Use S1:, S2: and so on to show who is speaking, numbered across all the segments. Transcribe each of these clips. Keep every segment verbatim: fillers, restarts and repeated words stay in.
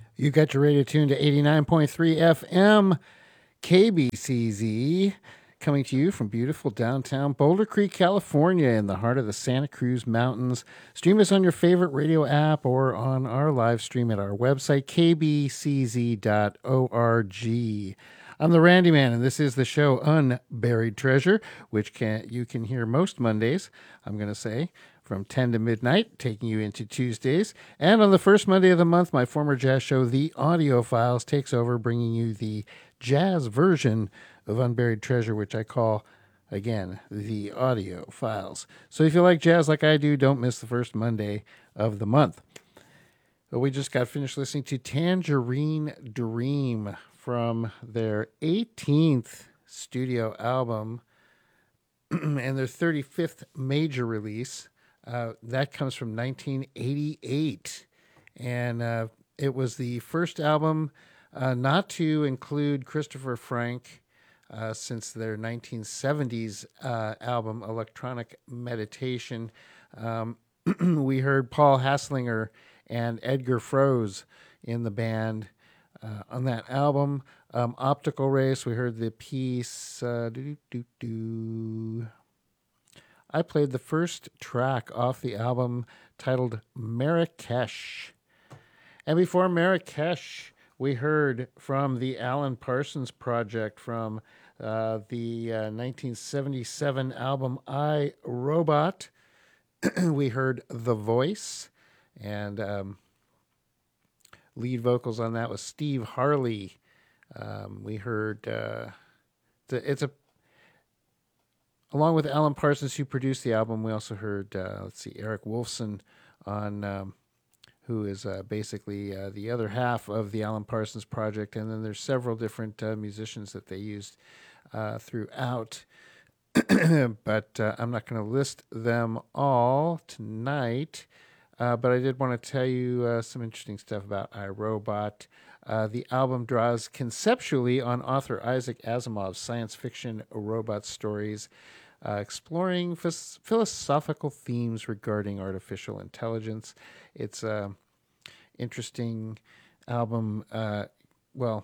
S1: You got your radio tuned to eighty-nine point three F M, K B C Z, coming to you from beautiful downtown Boulder Creek, California, in the heart of the Santa Cruz Mountains. Stream us on your favorite radio app or on our live stream at our website, k b c z dot org. I'm the Randy Man, and this is the show Unburied Treasure, which can you can hear most Mondays, I'm going to say, from ten to midnight, taking you into Tuesdays. And on the first Monday of the month, my former jazz show, The Audio Files, takes over, bringing you the jazz version of Unburied Treasure, which I call, again, The Audio Files. So if you like jazz like I do, don't miss the first Monday of the month. Well, we just got finished listening to Tangerine Dream from their eighteenth studio album and their thirty-fifth major release. Uh, that comes from nineteen eighty-eight, and uh, it was the first album uh, not to include Christopher Frank uh, since their nineteen seventies uh, album Electronic Meditation. Um, we heard Paul Hasslinger and Edgar Froese in the band uh, on that album. Um, Optical Race, we heard the piece uh, doo doo doo. I played the first track off the album titled Marrakesh. And before Marrakesh, we heard from the Alan Parsons Project from uh, the uh, nineteen seventy-seven album I, Robot. We heard The Voice, and um, lead vocals on that was Steve Harley. Um, we heard, uh, it's a Along with Alan Parsons, who produced the album, we also heard, uh, let's see, Eric Wolfson on, um, who is uh, basically uh, the other half of the Alan Parsons Project. And then there's several different uh, musicians that they used uh, throughout. but uh, I'm not going to list them all tonight. Uh, but I did want to tell you uh, some interesting stuff about iRobot. Uh, the album draws conceptually on author Isaac Asimov's science fiction robot stories, uh, exploring f- philosophical themes regarding artificial intelligence. It's an interesting album. Uh, well,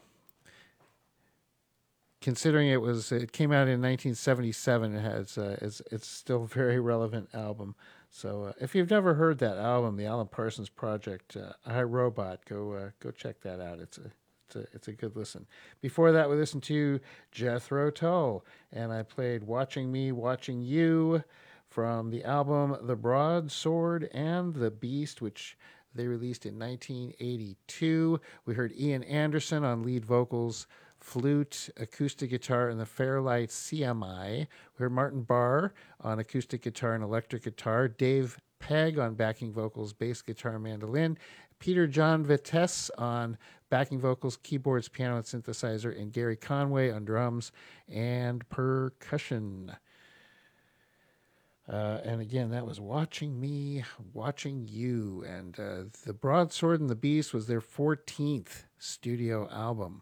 S1: considering it was it came out in nineteen seventy-seven, it has uh, it's it's still a very relevant album. So uh, if you've never heard that album, the Alan Parsons Project, uh, iRobot, go uh, go check that out. It's a it's a it's a good listen. Before that, we listened to Jethro Tull, and I played "Watching Me, Watching You" from the album "The Broadsword and the Beast," which they released in nineteen eighty-two. We heard Ian Anderson on lead vocals, flute, acoustic guitar, and the Fairlight C M I. We heard Martin Barr on acoustic guitar and electric guitar, Dave Pegg on backing vocals, bass guitar, and mandolin, Peter John Vitesse on backing vocals, keyboards, piano, and synthesizer, and Gary Conway on drums and percussion. Uh, and again, that was Watching Me, Watching You. And uh, The Broadsword and the Beast was their fourteenth studio album.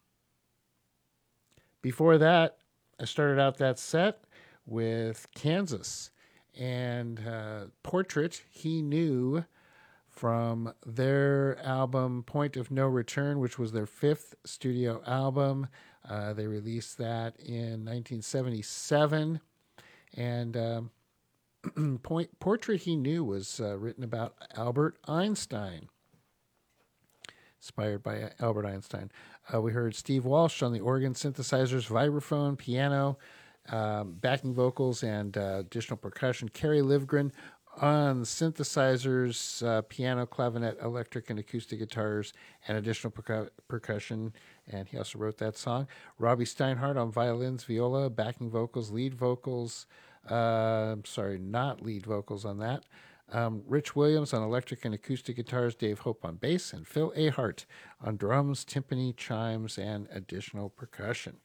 S1: Before that, I started out that set with Kansas and uh, Portrait He Knew from their album Point of No Return, which was their fifth studio album. Uh, they released that in nineteen seventy-seven. And um, Point, Portrait He Knew was uh, written about Albert Einstein. Inspired by Albert Einstein. Uh, we heard Steve Walsh on the organ, synthesizers, vibraphone, piano, um, backing vocals, and uh, additional percussion. Kerry Livgren on synthesizers, uh, piano, clavinet, electric, and acoustic guitars, and additional percu- percussion. And he also wrote that song. Robbie Steinhardt on violins, viola, backing vocals, lead vocals. Uh, sorry, not lead vocals on that. Um, Rich Williams on electric and acoustic guitars, Dave Hope on bass, and Phil Ahart on drums, timpani, chimes, and additional percussion.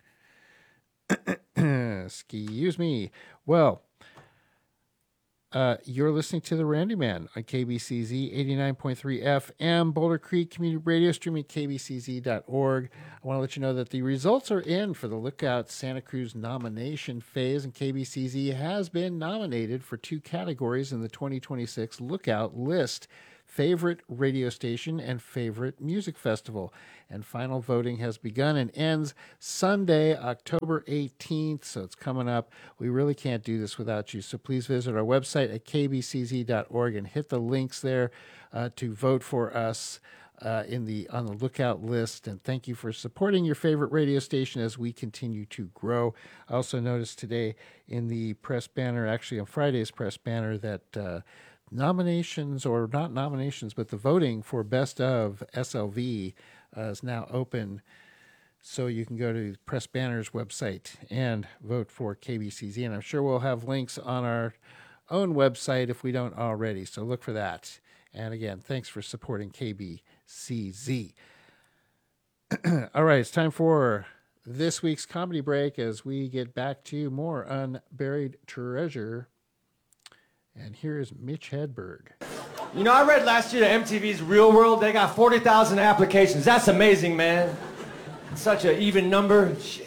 S1: Excuse me. Well, uh, you're listening to The Randy Man on K B C Z eighty-nine point three F M, Boulder Creek Community Radio, streaming k b c z dot org. I want to let you know that the results are in for the Lookout Santa Cruz nomination phase, and K B C Z has been nominated for two categories in the twenty twenty-six Lookout list, favorite radio station and favorite music festival. And final voting has begun and ends Sunday, October eighteenth. So it's coming up. We really can't do this without you. So please visit our website at k b c z dot org and hit the links there uh, to vote for us. Uh, in the on the lookout list, and thank you for supporting your favorite radio station as we continue to grow. I also noticed today in the press banner, actually on Friday's press banner, that uh, nominations, or not nominations, but the voting for Best of S L V uh, is now open. So you can go to Press Banner's website and vote for K B C Z, and I'm sure we'll have links on our own website if we don't already. So look for that. And again, thanks for supporting K B C Z. All right, it's time for this week's comedy break as we get back to more Unburied Treasure. And here is Mitch Hedberg.
S2: You know, I read last year that M T V's Real World, they got forty thousand applications. That's amazing, man. Such an even number. Shit.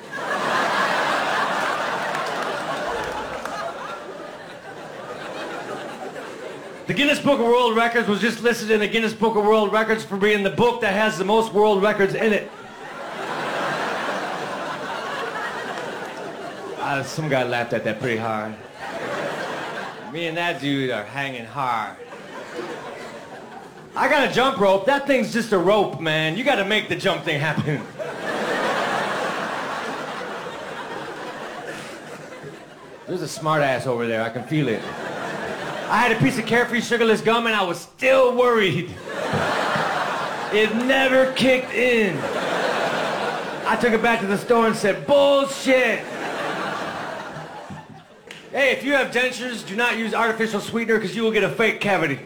S2: The Guinness Book of World Records was just listed in the Guinness Book of World Records for being the book that has the most world records in it. Uh, some guy laughed at that pretty hard. Me and that dude are hanging hard. I got a jump rope. That thing's just a rope, man. You gotta make the jump thing happen. There's a smart ass over there. I can feel it. I had a piece of Carefree sugarless gum and I was still worried. It never kicked in. I took it back to the store and said, bullshit. Hey, if you have dentures, do not use artificial sweetener because you will get a fake cavity.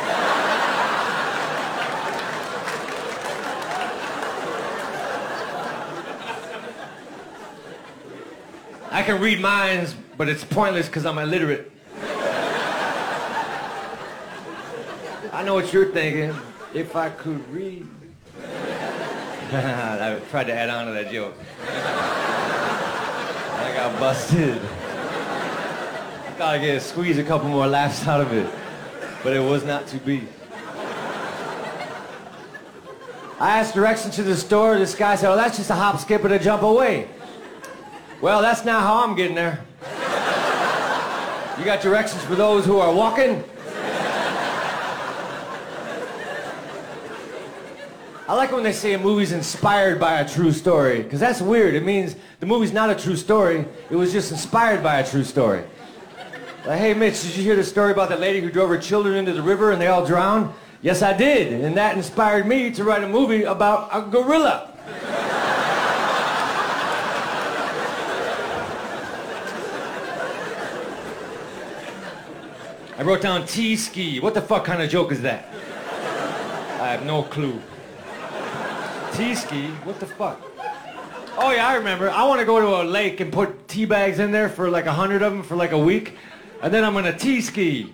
S2: I can read minds, but it's pointless because I'm illiterate. I know what you're thinking. If I could read. I tried to add on to that joke. I got busted. I thought I could squeeze a couple more laughs out of it, but it was not to be. I asked directions to the store. This guy said, oh, that's just a hop, skip, and a jump away. Well, that's not how I'm getting there. You got directions for those who are walking? I like when they say a movie's inspired by a true story, because that's weird. It means the movie's not a true story. It was just inspired by a true story. Like, hey, Mitch, did you hear the story about that lady who drove her children into the river and they all drowned? Yes, I did. And that inspired me to write a movie about a gorilla. I wrote down T-ski. What the fuck kind of joke is that? I have no clue. T-ski? What the fuck? Oh yeah, I remember. I want to go to a lake and put tea bags in there for like a hundred of them for like a week, and then I'm gonna T-ski.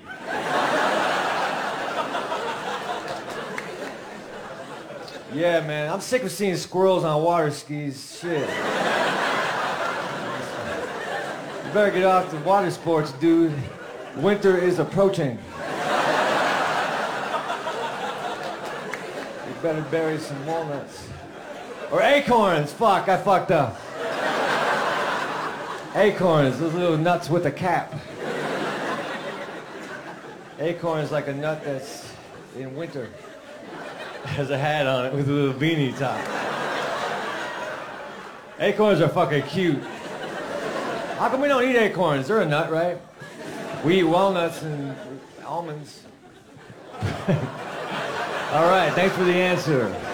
S2: Yeah, man, I'm sick of seeing squirrels on water skis. Shit. You better get off the water sports, dude. Winter is approaching. You better bury some walnuts. Or acorns. Fuck, I fucked up. Acorns, those little nuts with a cap. Acorns like a nut that's in winter. Has a hat on it with a little beanie top. Acorns are fucking cute. How come we don't eat acorns? They're a nut, right? We eat walnuts and almonds. All right, thanks for the answer.